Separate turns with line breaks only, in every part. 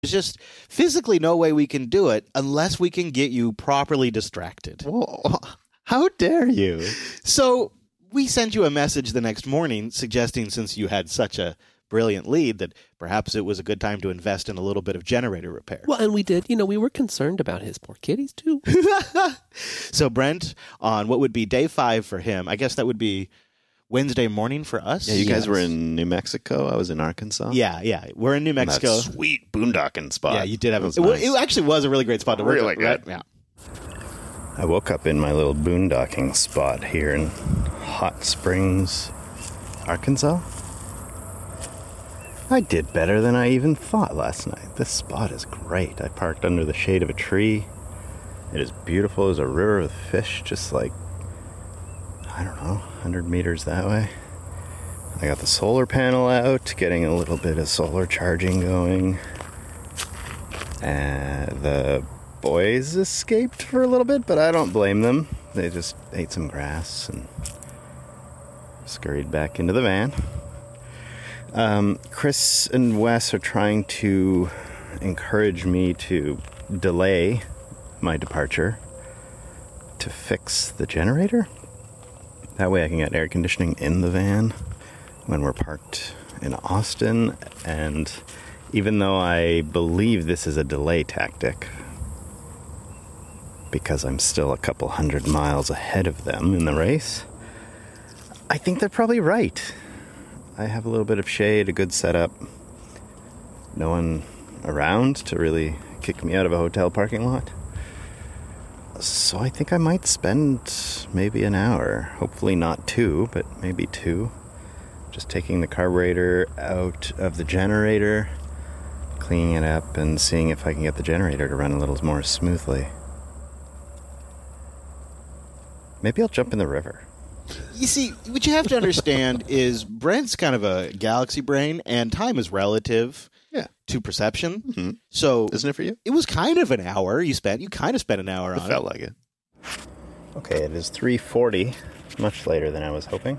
There's just physically no way we can do it unless we can get you properly distracted.
Whoa. How dare you?
So we sent you a message the next morning suggesting, since you had such a brilliant lead, that perhaps it was a good time to invest in a little bit of generator repair.
Well, and we did. We were concerned about his poor kitties, too.
So Brent, on what would be day 5 for him, I guess that would be Wednesday morning for us.
Yeah, you guys were in New Mexico. I was in Arkansas.
Yeah. We're in New Mexico.
That sweet boondocking spot.
Yeah, you did have
nice.
It actually was a really great spot to work.
Really good.
Right? Yeah.
I woke up in my little boondocking spot here in Hot Springs, Arkansas. I did better than I even thought last night. This spot is great. I parked under the shade of a tree. It is beautiful. There's a river with fish just like, I don't know, 100 meters that way. I got the solar panel out, getting a little bit of solar charging going. And the boys escaped for a little bit, but I don't blame them. They just ate some grass and scurried back into the van. Chris and Wes are trying to encourage me to delay my departure to fix the generator. That way I can get air conditioning in the van when we're parked in Austin. And even though I believe this is a delay tactic, because I'm still a couple 100 miles ahead of them in the race, I think they're probably right. I have a little bit of shade, a good setup. No one around to really kick me out of a hotel parking lot. So I think I might spend maybe an hour, hopefully not 2, but maybe 2, just taking the carburetor out of the generator, cleaning it up, and seeing if I can get the generator to run a little more smoothly. Maybe I'll jump in the river.
You see, what you have to understand is Brent's kind of a galaxy brain, and time is relative to perception.
Mm-hmm.
So,
isn't it for you?
It was kind of an hour you spent. You kind of spent an hour on it.
It felt like it. Okay, it is 3:40, much later than I was hoping.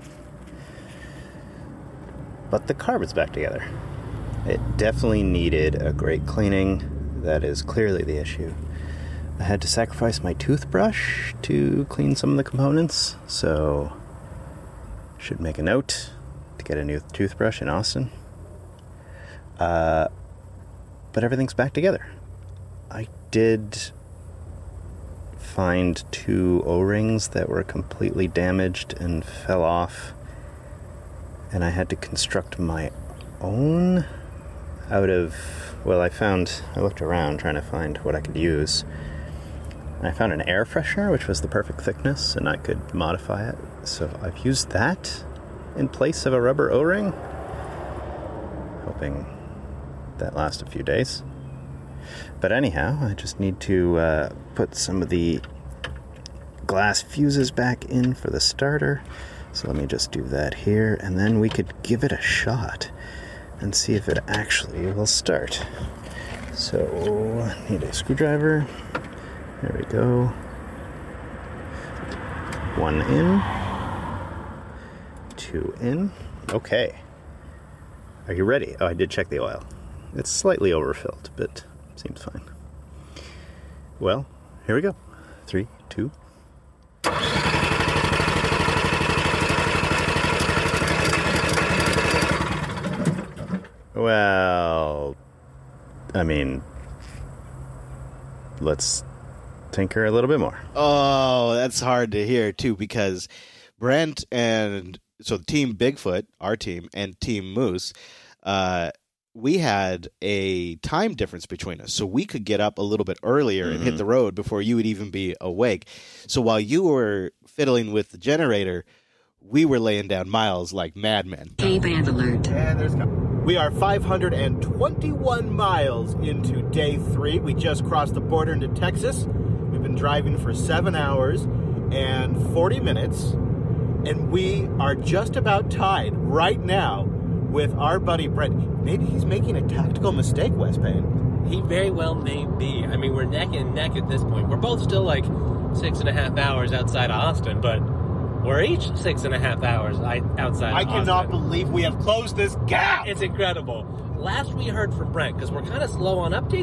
But the carb is back together. It definitely needed a great cleaning. That is clearly the issue. I had to sacrifice my toothbrush to clean some of the components, so should make a note to get a new toothbrush in Austin. But everything's back together. I did find 2 O-rings that were completely damaged and fell off, and I had to construct my own out of, well, I looked around trying to find what I could use. I found an air freshener, which was the perfect thickness, and I could modify it. So I've used that in place of a rubber O-ring, hoping that lasts a few days. But anyhow, I just need to put some of the glass fuses back in for the starter. So let me just do that here, and then we could give it a shot and see if it actually will start. So, need a screwdriver. There we go. 1 in. 2 in. Okay. Are you ready? Oh, I did check the oil. It's slightly overfilled, but seems fine. Well, here we go. 3, 2. Well, I mean, let's tinker a little bit more.
Oh, that's hard to hear, too, because Brent and so Team Bigfoot, our team, and Team Moose, we had a time difference between us, so we could get up a little bit earlier and hit the road before you would even be awake. So while you were fiddling with the generator, we were laying down miles like madmen.
K-band alert.
And we are 521 miles into day 3. We just crossed the border into Texas. We've been driving for 7 hours and 40 minutes, and we are just about tied right now with our buddy Brent. Maybe he's making a tactical mistake, Wes Payne.
He very well may be. I mean, we're neck and neck at this point. We're both still like 6.5 hours outside of Austin, but we're each 6.5 hours outside of Austin.
I cannot believe we have closed this gap.
It's incredible. last we heard from Brent, because we're kind of slow on updates